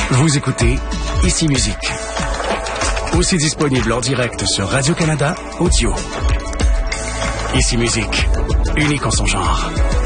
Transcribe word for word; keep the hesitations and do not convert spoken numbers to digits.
Vous écoutez Ici Musique. Aussi disponible en direct sur Radio-Canada Audio. Ici Musique, unique en son genre.